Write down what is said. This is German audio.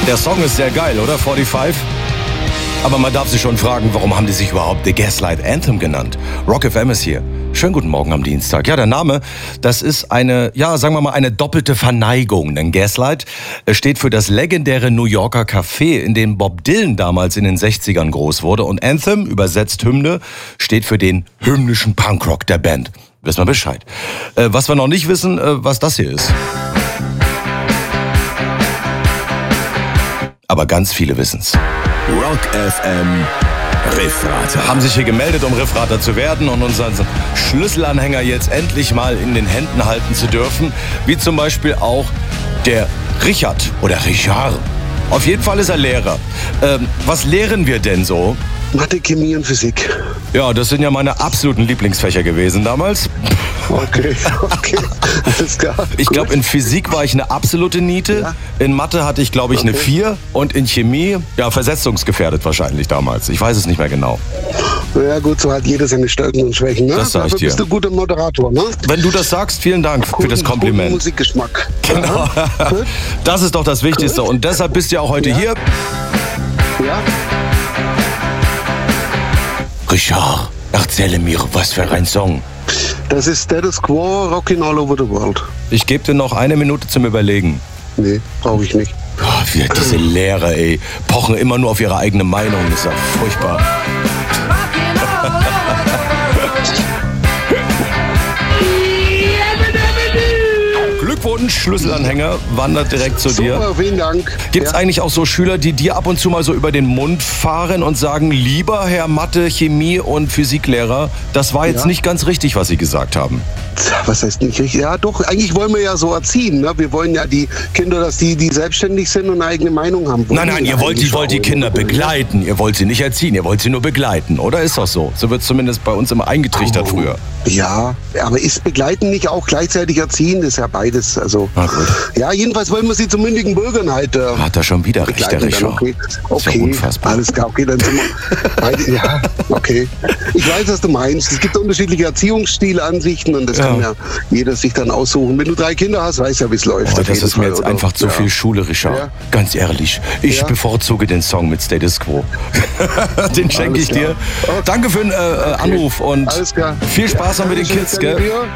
Der Song ist sehr geil, oder? 45? Aber man darf sich schon fragen, warum haben die sich überhaupt The Gaslight Anthem genannt? Rock FM ist hier. Schönen guten Morgen am Dienstag. Ja, der Name, das ist eine, ja, sagen wir mal, eine doppelte Verneigung. Denn Gaslight steht für das legendäre New Yorker Café, in dem Bob Dylan damals in den 60ern groß wurde. Und Anthem, übersetzt Hymne, steht für den hymnischen Punkrock der Band. Wissen wir Bescheid. Was wir noch nicht wissen, was das hier ist. Aber ganz viele wissen's. Rock FM Riffrater. Haben sich hier gemeldet, um Riffrater zu werden und unseren Schlüsselanhänger jetzt endlich mal in den Händen halten zu dürfen. Wie zum Beispiel auch der Richard oder Richard. Auf jeden Fall ist er Lehrer. Was lehren wir denn so? Mathe, Chemie und Physik. Ja, das sind ja meine absoluten Lieblingsfächer gewesen damals. Okay, alles klar. Ich glaube, in Physik war ich eine absolute Niete. Ja. In Mathe hatte ich, glaube ich, eine 4. Und in Chemie, ja, versetzungsgefährdet wahrscheinlich damals. Ich weiß es nicht mehr genau. Ja gut, so hat jeder seine Stärken und Schwächen, ne? Das sag ich dir. Bist du ein guter Moderator, ne? Wenn du das sagst, vielen Dank für das Kompliment. Guten Musikgeschmack. Genau. Das ist doch das Wichtigste. Und deshalb bist du ja auch heute hier. Ja. Richard, erzähle mir, was für ein Song. Das ist Status Quo, Rockin' All Over the World. Ich gebe dir noch 1 Minute zum Überlegen. Nee, brauche ich nicht. Oh, wieder diese Lehrer, ey. Pochen immer nur auf ihre eigene Meinung. Das ist ja furchtbar. Glückwunsch, Schlüsselanhänger, wandert direkt zu dir. Super, vielen Dank. Gibt es eigentlich auch so Schüler, die dir ab und zu mal so über den Mund fahren und sagen, lieber Herr Mathe, Chemie und Physiklehrer, das war jetzt nicht ganz richtig, was Sie gesagt haben? Was heißt nicht richtig? Ja doch, eigentlich wollen wir ja so erziehen. Ne? Wir wollen ja die Kinder, dass die selbstständig sind und eine eigene Meinung haben. Nein, ihr wollt die Kinder begleiten. Ihr wollt sie nicht erziehen, ihr wollt sie nur begleiten. Oder ist das so? So wird es zumindest bei uns immer eingetrichtert früher. Ja, aber ist begleiten nicht auch gleichzeitig erziehen? Das ist ja beides. Also, ja, jedenfalls wollen wir sie zu mündigen Bürgern halt hat er schon wieder recht, der Richard. Okay, ist ja unfassbar. Alles klar, okay, dann sind wir beide, ja, okay. Ich weiß, was du meinst. Es gibt unterschiedliche Erziehungsstile, Ansichten und das kann ja jeder sich dann aussuchen. Wenn du 3 Kinder hast, weißt du ja, wie es läuft. Das ist mir jetzt einfach zu viel Schule, Richard. Ja. Ganz ehrlich, ich bevorzuge den Song mit Status Quo. Den schenke ich dir. Okay. Danke für den Anruf und viel Spaß noch mit den Kids, gell?